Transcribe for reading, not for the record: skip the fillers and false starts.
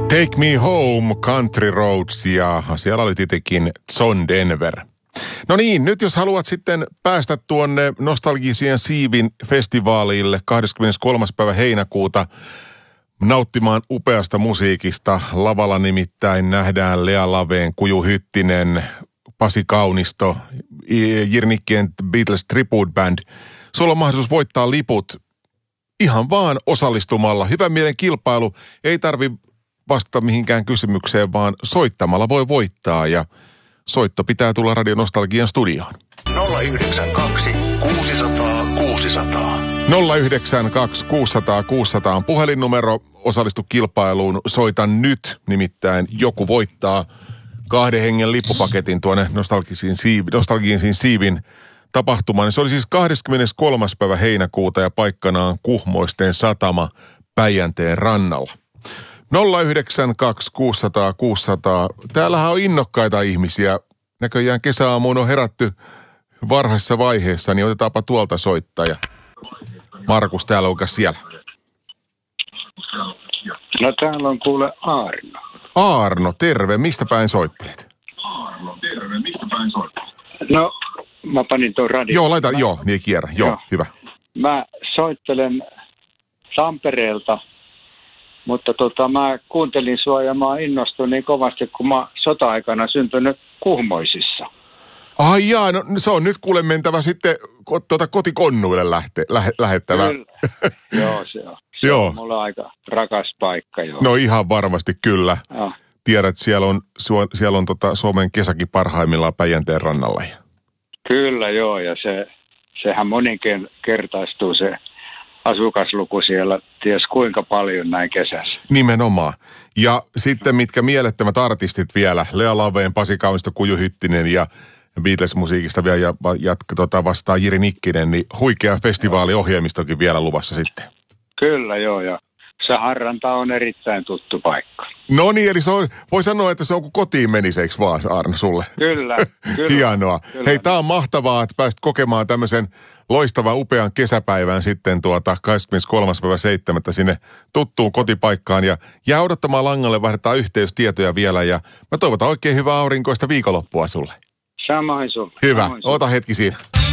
Take Me Home, Country Roads ja siellä oli tietenkin John Denver. No niin, nyt jos haluat sitten päästä tuonne Nostalgisien siivin festivaalille 23. päivä heinäkuuta nauttimaan upeasta musiikista. Lavalla nimittäin nähdään Lea Laveen, Kuju Hyttinen, Pasi Kaunisto, Jirnikkien Beatles Tribute Band. Sulla on mahdollisuus voittaa liput ihan vaan osallistumalla. Hyvän mielen kilpailu, ei tarvi vastata mihinkään kysymykseen, vaan soittamalla voi voittaa ja soitto pitää tulla Radio Nostalgian studioon. 092 600 600. 092 600 600 on puhelinnumero. Osallistu kilpailuun. Soita nyt, nimittäin joku voittaa 2 hengen lippupaketin tuonne Nostalgisiin siivin tapahtumaan. Se oli siis 23. päivä heinäkuuta ja paikkana on Kuhmoisten satama Päijänteen rannalla. 092 600 600. Täällähän on innokkaita ihmisiä. Näköjään kesäaamuun on herätty varhaisessa vaiheessa, niin otetaanpa tuolta soittaja. Markus, täällä onko siellä? No täällä on kuule Aarno. Aarno, terve. Mistä päin soittelet? No, mä panin tuon radio. Joo, laita, niin kierrä. Joo, hyvä. Mä soittelen Tampereelta, mutta mä kuuntelin sua ja mä innostuin niin kovasti, kun mä sota-aikana syntynyt Kuhmoisissa. Ai jaa, no se on nyt kuule mentävä sitten kotikonnuille lähettävä. Kyllä. Joo, se on. Se Joo. on mulle aika rakas paikka, joo. No ihan varmasti kyllä. Joo. Tiedät, siellä on Suomen kesäkin parhaimmillaan Päijänteen rannalla. Kyllä, joo, ja sehän moninkertaistuu se asukasluku siellä, ties kuinka paljon näin kesässä. Nimenomaan. Ja sitten mitkä mielettömät artistit vielä, Lea Laveen, Pasi Kaunisto, Kuju Hyttinen ja Beatles-musiikista vielä vastaa Jiri Nikkinen, niin huikea festivaaliohjelmistokin vielä luvassa sitten. Kyllä, joo, ja Saharanta on erittäin tuttu paikka. No niin, eli voi sanoa, että se on kuin kotiin meniseiksi vaan, Arno, sulle. Kyllä. Hienoa. Kyllä. Hei, tää on mahtavaa, että pääsit kokemaan tämmöisen loistavan upean kesäpäivän sitten 23.7. sinne tuttuun kotipaikkaan. Ja jää odottamaan langalle, vaihdetaan yhteystietoja vielä ja mä toivotan oikein hyvää aurinkoista viikonloppua sulle. Samoin sulle. Hyvä, ota hetki siinä.